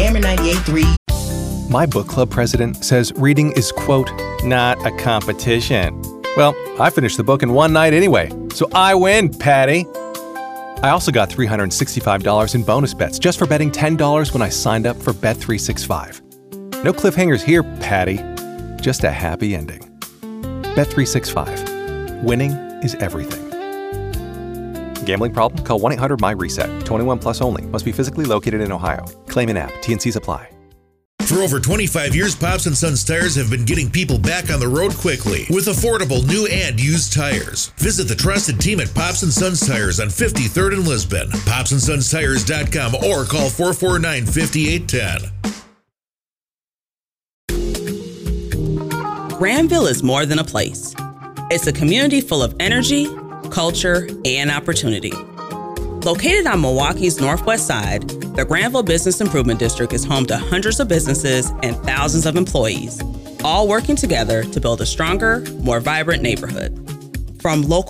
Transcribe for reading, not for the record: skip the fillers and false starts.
Jammer 98.3. My book club president says reading is, quote, not a competition. Well, I finished the book in one night anyway, so I win, Patty. I also got $365 in bonus bets just for betting $10 when I signed up for Bet365. No cliffhangers here, Patty. Just a happy ending. Bet365. Winning is everything. Gambling problem? Call 1-800-MY-RESET. 21 plus only. Must be physically located in Ohio. Claim in app. T&Cs apply. For over 25 years, Pops & Sons Tires have been getting people back on the road quickly with affordable new and used tires. Visit the trusted team at Pops & Sons Tires on 53rd and Lisbon, popsandsonstires.com, or call 449-5810. Granville is more than a place. It's a community full of energy, culture, and opportunity. Located on Milwaukee's northwest side, the Granville Business Improvement District is home to hundreds of businesses and thousands of employees, all working together to build a stronger, more vibrant neighborhood. From local